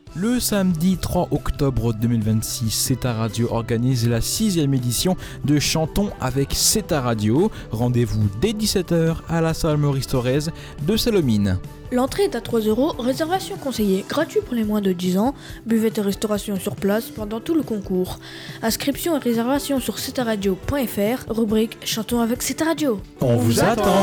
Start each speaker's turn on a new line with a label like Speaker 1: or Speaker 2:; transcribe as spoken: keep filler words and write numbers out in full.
Speaker 1: Le samedi trois octobre deux mille vingt-six, Ceta Radio organise la sixième édition de Chantons avec Ceta Radio. Rendez-vous dès dix-sept heures à la salle Maurice Thorez de Salomine.
Speaker 2: L'entrée est à trois euros, réservation conseillée, gratuit pour les moins de dix ans, buvette et restauration sur place pendant tout le concours. Inscription et réservation sur ceta radio point f r, rubrique Chantons avec Ceta Radio.
Speaker 1: On vous attend.